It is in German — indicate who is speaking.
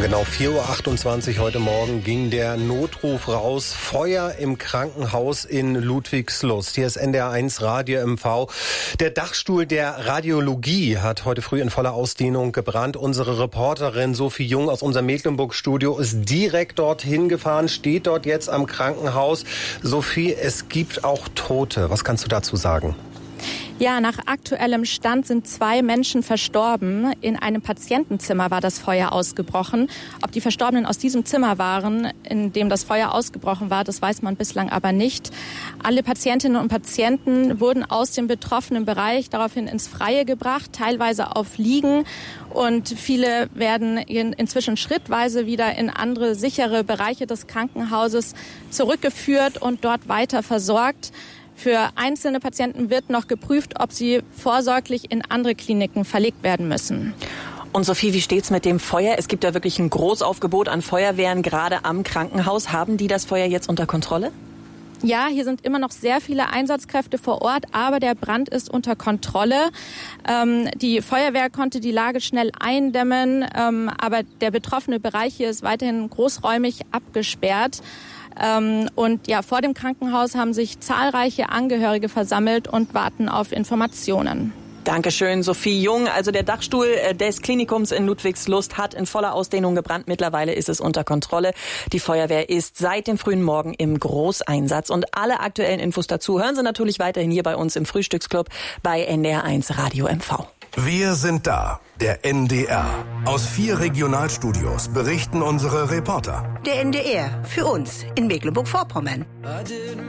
Speaker 1: Genau 4:28 Uhr heute Morgen ging der Notruf raus. Feuer im Krankenhaus in Ludwigslust. Hier ist NDR1 Radio MV. Der Dachstuhl der Radiologie hat heute früh in voller Ausdehnung gebrannt. Unsere Reporterin Sophie Jung aus unserem Mecklenburg-Studio ist direkt dorthin gefahren, steht dort jetzt am Krankenhaus. Sophie, es gibt auch Tote. Was kannst du dazu sagen?
Speaker 2: Ja, nach aktuellem Stand sind 2 Menschen verstorben. In einem Patientenzimmer war das Feuer ausgebrochen. Ob die Verstorbenen aus diesem Zimmer waren, in dem das Feuer ausgebrochen war, das weiß man bislang aber nicht. Alle Patientinnen und Patienten wurden aus dem betroffenen Bereich daraufhin ins Freie gebracht, teilweise auf Liegen. Und viele werden inzwischen schrittweise wieder in andere sichere Bereiche des Krankenhauses zurückgeführt und dort weiter versorgt. Für einzelne Patienten wird noch geprüft, ob sie vorsorglich in andere Kliniken verlegt werden müssen.
Speaker 3: Und Sophie, wie steht's mit dem Feuer? Es gibt ja wirklich ein Großaufgebot an Feuerwehren, gerade am Krankenhaus. Haben die das Feuer jetzt unter Kontrolle?
Speaker 2: Ja, hier sind immer noch sehr viele Einsatzkräfte vor Ort, aber der Brand ist unter Kontrolle. Die Feuerwehr konnte die Lage schnell eindämmen, aber der betroffene Bereich hier ist weiterhin großräumig abgesperrt. Und ja, vor dem Krankenhaus haben sich zahlreiche Angehörige versammelt und warten auf Informationen.
Speaker 3: Dankeschön, Sophie Jung. Also der Dachstuhl des Klinikums in Ludwigslust hat in voller Ausdehnung gebrannt. Mittlerweile ist es unter Kontrolle. Die Feuerwehr ist seit dem frühen Morgen im Großeinsatz. Und alle aktuellen Infos dazu hören Sie natürlich weiterhin hier bei uns im Frühstücksclub bei NDR1 Radio MV.
Speaker 4: Wir sind da, der NDR. Aus 4 Regionalstudios berichten unsere Reporter.
Speaker 5: Der NDR, für uns in Mecklenburg-Vorpommern.